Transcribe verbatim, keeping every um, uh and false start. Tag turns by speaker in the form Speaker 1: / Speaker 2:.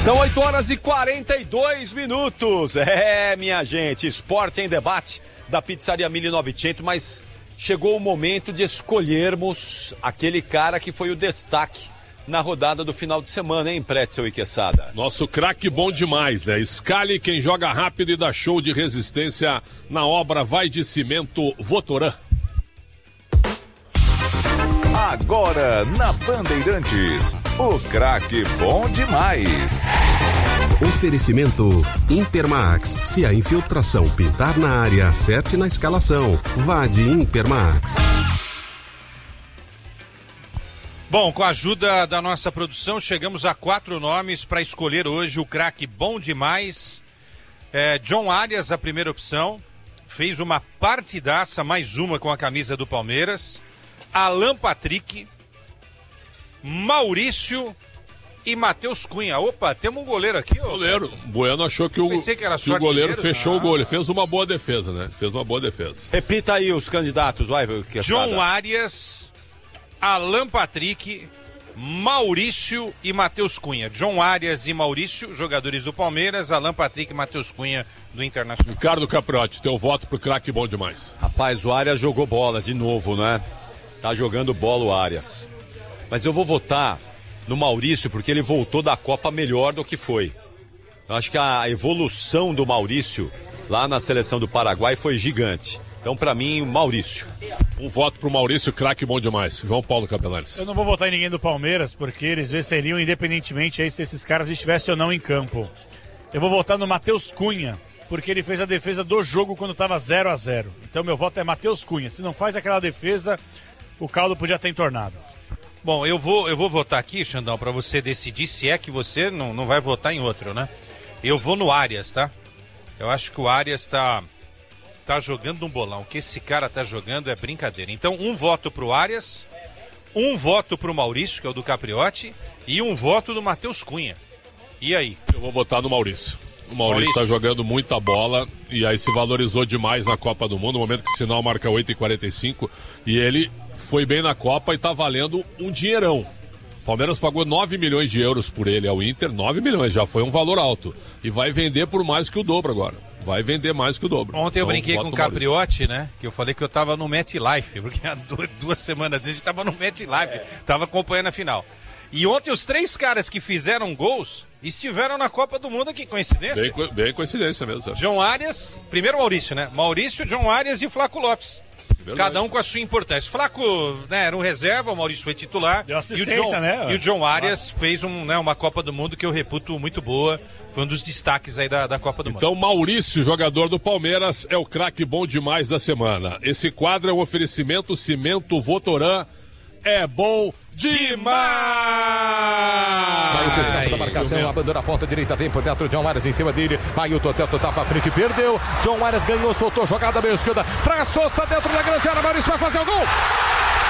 Speaker 1: São oito horas e quarenta e dois minutos. É, minha gente, esporte em debate da Pizzaria mille e novecentos, mas chegou o momento de escolhermos aquele cara que foi o destaque na rodada do final de semana, hein, Pretzel e Quesada?
Speaker 2: Nosso craque bom demais, é Scali, quem joga rápido e dá show de resistência na obra Vai de Cimento Votoran.
Speaker 3: Agora, na Bandeirantes, o craque bom demais.
Speaker 4: Oferecimento Intermax. Se a infiltração pintar na área, acerte na escalação. Vá de Intermax.
Speaker 5: Bom, com a ajuda da nossa produção, chegamos a quatro nomes para escolher hoje o craque bom demais. É, John Arias, a primeira opção, fez uma partidaça, mais uma com a camisa do Palmeiras. Alan Patrick, Maurício e Matheus Cunha. Opa, temos um goleiro aqui, ó.
Speaker 2: Goleiro. Bueno achou que o,
Speaker 5: Pensei que era
Speaker 2: que o goleiro fechou
Speaker 5: ah.
Speaker 2: o gol. Ele fez uma boa defesa, né? Fez uma boa defesa.
Speaker 1: Repita aí os candidatos, vai, Quesada.
Speaker 5: John Arias, Alan Patrick, Maurício e Matheus Cunha. John Arias e Maurício, jogadores do Palmeiras. Alan Patrick e Matheus Cunha do Internacional.
Speaker 2: Ricardo Capriotti, teu voto pro craque bom demais.
Speaker 1: Rapaz, o Arias jogou bola de novo, né? Tá jogando bola o Arias. Mas eu vou votar no Maurício porque ele voltou da Copa melhor do que foi. Eu acho que a evolução do Maurício lá na seleção do Paraguai foi gigante. Então, pra mim, o Maurício.
Speaker 2: Um voto pro Maurício, craque bom demais. João Paulo Capelanes.
Speaker 6: Eu não vou votar em ninguém do Palmeiras porque eles venceriam independentemente aí se esses caras estivessem ou não em campo. Eu vou votar no Matheus Cunha, porque ele fez a defesa do jogo quando estava zero a zero. Então, meu voto é Matheus Cunha. Se não faz aquela defesa, o caldo podia ter entornado.
Speaker 5: Bom, eu vou, eu vou votar aqui, Xandão, para você decidir se é que você não, não vai votar em outro, né? Eu vou no Arias, tá? Eu acho que o Arias tá, tá jogando um bolão. O que esse cara tá jogando é brincadeira. Então, um voto pro Arias, um voto pro Maurício, que é o do Capriotti, e um voto do Matheus Cunha. E aí?
Speaker 2: Eu vou votar no Maurício. O Maurício está jogando muita bola e aí se valorizou demais na Copa do Mundo, no momento que o sinal marca oito e quarenta e cinco, e ele foi bem na Copa e está valendo um dinheirão. O Palmeiras pagou nove milhões de euros por ele ao Inter, nove milhões, já foi um valor alto. E vai vender por mais que o dobro agora. Vai vender mais que o dobro.
Speaker 5: Ontem eu
Speaker 2: então,
Speaker 5: brinquei com o Capriotti, né? Que eu falei que eu estava no MetLife, porque há duas, duas semanas a gente estava no MetLife, estava acompanhando a final. E ontem os três caras que fizeram gols estiveram na Copa do Mundo, que coincidência.
Speaker 2: Bem, bem coincidência mesmo.
Speaker 5: John Arias, primeiro Maurício, né? Maurício, John Arias e Flaco Lopes. Verdade. Cada um com a sua importância. Flaco, né, era um reserva, o Maurício foi titular.
Speaker 6: Deu assistência,
Speaker 5: e o John,
Speaker 6: né?
Speaker 5: E o John Arias ah. fez um, né, uma Copa do Mundo que eu reputo muito boa. Foi um dos destaques aí da, da Copa do
Speaker 2: então,
Speaker 5: Mundo.
Speaker 2: Então, Maurício, jogador do Palmeiras, é o craque bom demais da semana. Esse quadro é um oferecimento Cimento Votoran. É bom demais!
Speaker 7: Mailton escapa da marcação, abandona a ponta direita, vem por dentro, John Arias em cima dele. Mailton tenta tá pra frente, perdeu. John Arias ganhou, soltou, jogada meio esquerda. Pra Sousa dentro da grande área, Maurício vai fazer o gol!